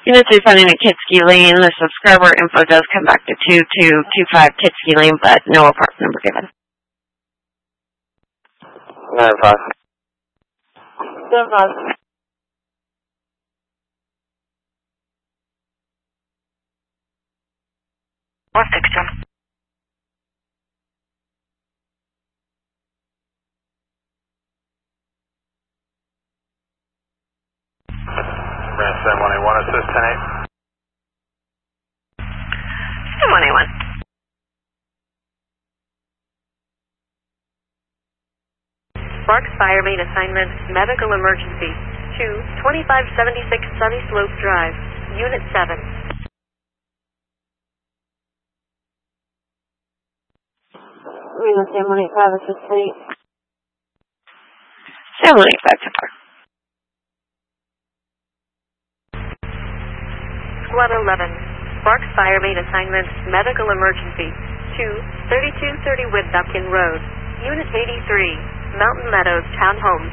Unit 3 finding at Kitski Lane. The subscriber info does come back to 2225 Kitski Lane, but no apartment number given. 9-5. 7-5. What's Dixon? Branch 7181, assist 10-8. 7181. Sparks Fire Main assignment, medical emergency, 2576 Sunny Slope Drive, Unit 7. Unit 785, assist 8. 785 to 4. Squad 11, Sparks Fire Main assignment, medical emergency, 3230 Whitnapkin Road, Unit 83. Mountain Meadows Townhomes.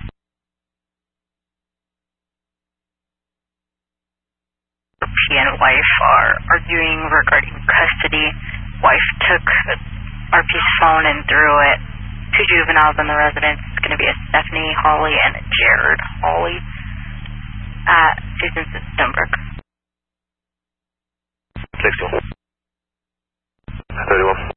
She and wife are arguing regarding custody. Wife took RP's phone and threw it. 2 juveniles in the residence. It's going to be a Stephanie Hawley and a Jared Hawley at Susan Stonebrook. 61. 31.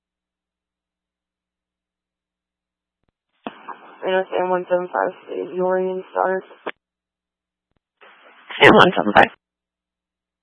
Unit 175, Union Star. 175.